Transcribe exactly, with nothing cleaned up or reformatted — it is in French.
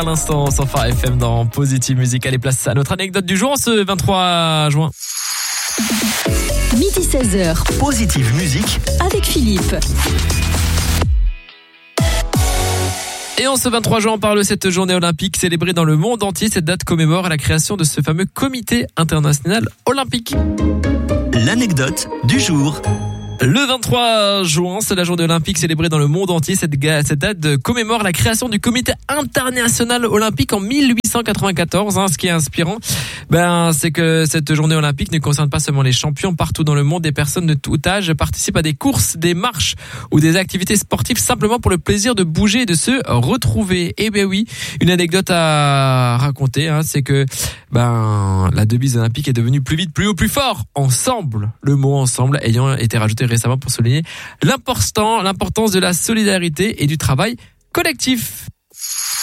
À l'instant, sans phare F M dans Positive Musique. Allez, place à notre anecdote du jour ce vingt-trois juin. midi seize heures. Positive Musique avec Philippe. Et en ce vingt-trois juin, on parle de cette journée olympique célébrée dans le monde entier. Cette date commémore la création de ce fameux comité international olympique. L'anecdote du jour. Le vingt-trois juin, c'est la journée olympique célébrée dans le monde entier. Cette, cette date commémore la création du comité international olympique en mille huit cent quatre-vingt-quatorze. Hein, ce qui est inspirant, ben, c'est que cette journée olympique ne concerne pas seulement les champions. Partout dans le monde, des personnes de tout âge participent à des courses, des marches ou des activités sportives simplement pour le plaisir de bouger et de se retrouver. Et ben oui, une anecdote à raconter, hein, c'est que ben la devise olympique est devenue plus vite, plus haut, plus fort, ensemble. Le mot ensemble ayant été rajouté récemment pour souligner l'important, l'importance de la solidarité et du travail collectif.